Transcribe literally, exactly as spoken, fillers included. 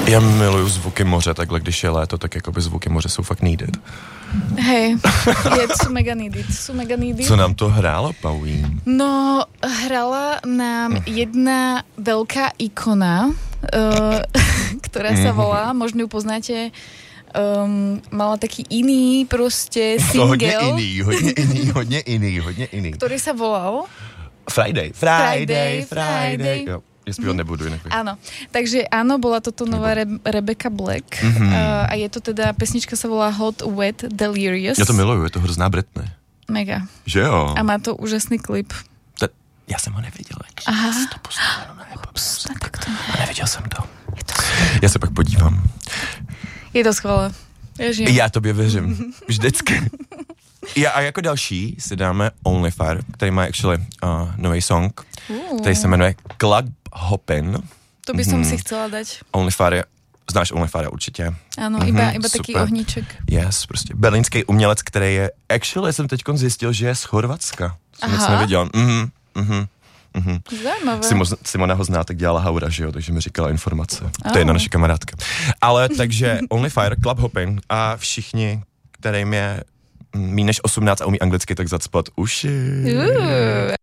Já miluju zvuky moře, takhle když je léto, tak jakoby zvuky moře jsou fakt needed. Hej, je, sú mega needed, sú mega needed. Co nám to hrálo, Pauline? No, hrala nám jedna veľká ikona, uh, ktorá sa volá, možno ju poznáte, um, mala taký iný proste single. Hodně iný, hodně iný, hodně iný, hodně iný. Ktorý sa volal Friday, Friday, Friday, Friday. Friday. Jo, ja spívať nebudu inak. Áno, takže áno, bola toto nová Re- Rebecca Black mm-hmm. uh, a je to teda, pesnička sa volá Hot, Wet, Delirious. Ja to miluju, je to hrozná Britney. Mega. Že jo? A má to úžasný klip. To, já jsem ho neviděl. Aha. To postavil na Ups, tak to ne. A neviděl jsem to. Je to Já se pak podívám. Je to skvělé. Já žijem. Já tobě věřím. Vždycky. Já a jako další si dáme Only Fire, který má actually uh, nový song, uh. který se jmenuje Club Hoppin. To by som mm-hmm. si chcela dať. Only Fire, znáš Only Fire určitě. Ano, mm-hmm, iba, iba taký ohníček. Yes, prostě berlínský umělec, který je, actually jsem teď zjistil, že je z Chorvatska. Jsem nic neviděl. Mhm, mhm. Mhm. Zajímavé. Simona, Simona ho zná, tak dělala Haura, že jo, takže mi říkala informace. Oh. To je jedna naše kamarádka. Ale takže Only Fire, Club Hopping a všichni, kterým je méně než osmnáct a umí anglicky, tak zacpat uši. Uh.